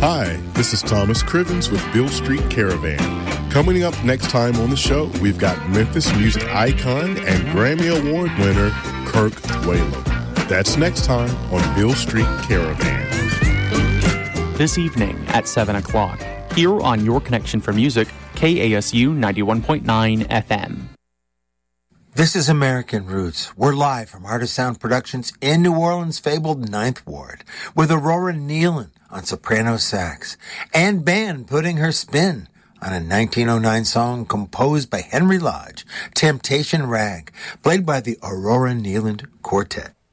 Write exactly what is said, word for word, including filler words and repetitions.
Hi, this is Thomas Crivens with Beale Street Caravan. Coming up next time on the show, we've got Memphis music icon and Grammy Award winner Kirk Whalum. That's next time on Beale Street Caravan. This evening at seven o'clock, here on Your Connection for Music, K A S U ninety-one point nine F M. This is American Roots. We're live from Art of Sound Productions in New Orleans' fabled Ninth Ward with Aurora Nealon on soprano sax and band putting her spin on a nineteen oh nine song composed by Henry Lodge, Temptation Rag, played by the Aurora Nealon Quartet.